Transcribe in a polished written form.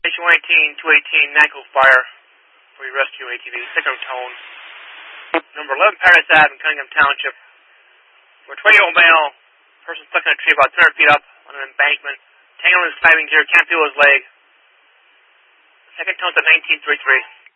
19-218 NACO fire for your rescue ATV, second tone. Number 11 Paris Ave in Cunningham Township. For a 20-year-old male, person stuck in a tree about 200 feet up on an embankment, tangled in his climbing gear, can't feel his leg. Second tone's at 19-3-3.